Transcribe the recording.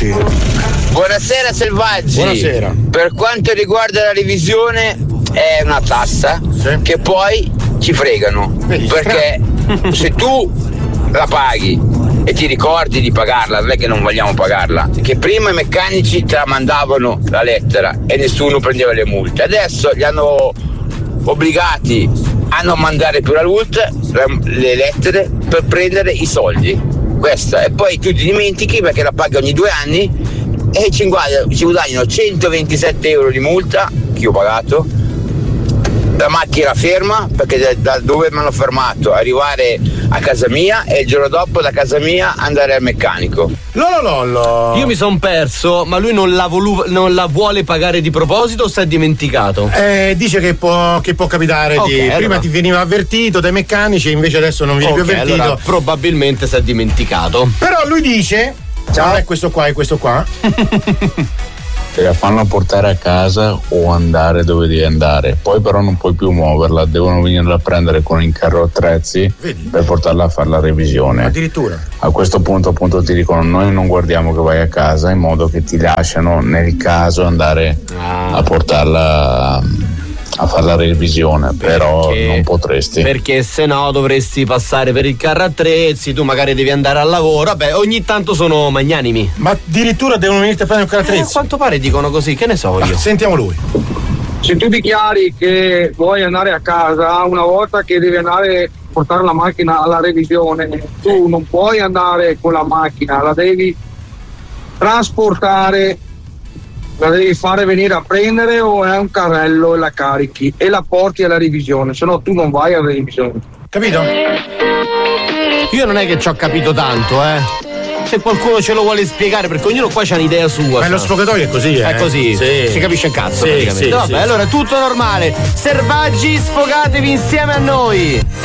Selvaggi. Buonasera Selvaggi. Buonasera. Per quanto riguarda la revisione è una tassa che poi ci fregano. Perché se tu la paghi e ti ricordi di pagarla, non è che non vogliamo pagarla, che prima i meccanici te la mandavano la lettera e nessuno prendeva le multe, adesso li hanno obbligati a non mandare più le lettere per prendere i soldi, questa, e poi tu ti dimentichi perché la paghi ogni 2 anni e ci guadagnano 127 euro di multa che ho pagato, la macchina ferma perché da dove mi hanno fermato arrivare a casa mia e il giorno dopo da casa mia andare al meccanico. Lolololo. Io mi son perso, ma lui non la vuole pagare di proposito o si è dimenticato? Dice che può capitare prima allora. ti veniva avvertito dai meccanici e invece adesso non vieni più avvertito. Allora, probabilmente si è dimenticato. Però lui dice, ciao, è questo qua. Te la fanno portare a casa o andare dove devi andare, poi però non puoi più muoverla, devono venirla a prendere con il carro attrezzi. Vedi? Per portarla a fare la revisione. Addirittura. A questo punto appunto ti dicono noi non guardiamo che vai a casa, in modo che ti lasciano nel caso andare a portarla a fare la revisione, però non potresti. Perché se no dovresti passare per il carro attrezzi, tu magari devi andare al lavoro, vabbè, ogni tanto sono magnanimi. Ma addirittura devono venirti a prendere il carro attrezzi? A quanto pare dicono così, che ne so io. Sentiamo lui. Se tu dichiari che vuoi andare a casa, una volta che devi andare a portare la macchina alla revisione, tu non puoi andare con la macchina, la devi trasportare, la devi fare venire a prendere o è un carrello e la carichi e la porti alla revisione, se no tu non vai alla revisione. Capito? Io non è che ci ho capito tanto, se qualcuno ce lo vuole spiegare, perché ognuno qua c'ha un'idea sua. Ma lo sfogatoio è così, È così, sì. si capisce il cazzo Sì, praticamente. sì, Vabbè, sì. allora è tutto normale. Selvaggi, sfogatevi insieme a noi.